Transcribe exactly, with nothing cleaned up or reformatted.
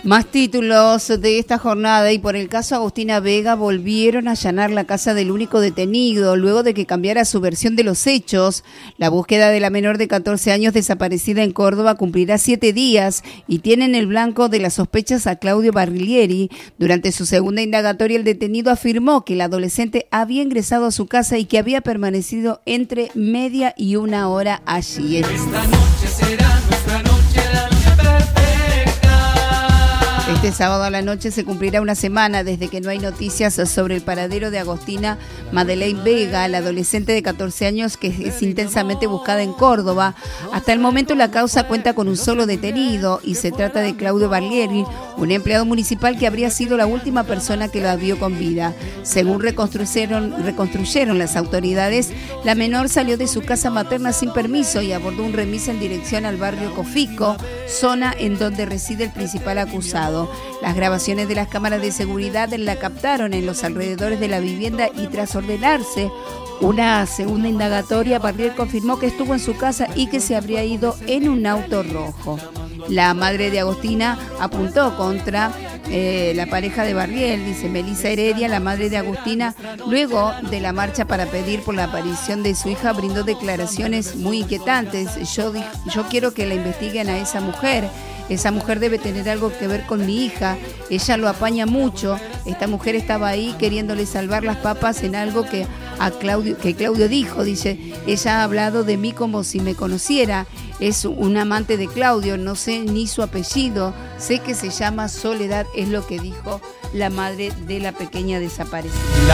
Más títulos de esta jornada y por el caso Agustina Vega volvieron a allanar la casa del único detenido luego de que cambiara su versión de los hechos. La búsqueda de la menor de catorce años desaparecida en Córdoba cumplirá siete días y tiene en el blanco de las sospechas a Claudio Barlieri. Durante su segunda indagatoria el detenido afirmó que el adolescente había ingresado a su casa y que había permanecido entre media y una hora allí. Esta noche será nuestra noche, la noche perfecta. Este sábado a la noche se cumplirá una semana desde que no hay noticias sobre el paradero de Agostina Madeleine Vega, la adolescente de catorce años que es intensamente buscada en Córdoba. Hasta el momento la causa cuenta con un solo detenido y se trata de Claudio Barlieri, un empleado municipal que habría sido la última persona que la vio con vida. Según reconstruyeron, reconstruyeron las autoridades, la menor salió de su casa materna sin permiso y abordó un remis en dirección al barrio Cofico, zona en donde reside el principal acusado. Las grabaciones de las cámaras de seguridad la captaron en los alrededores de la vivienda y tras ordenarse una segunda indagatoria, Barlieri confirmó que estuvo en su casa y que se habría ido en un auto rojo. La madre de Agostina apuntó contra eh, la pareja de Barlieri, dice Melissa Heredia, la madre de Agustina, luego de la marcha para pedir por la aparición de su hija, brindó declaraciones muy inquietantes. Yo, yo quiero que la investiguen a esa mujer. Esa mujer debe tener algo que ver con mi hija, ella lo apaña mucho, esta mujer estaba ahí queriéndole salvar las papas en algo que a Claudio, que Claudio dijo, dice, ella ha hablado de mí como si me conociera, es un amante de Claudio, no sé ni su apellido, sé que se llama Soledad, es lo que dijo la madre de la pequeña desaparecida.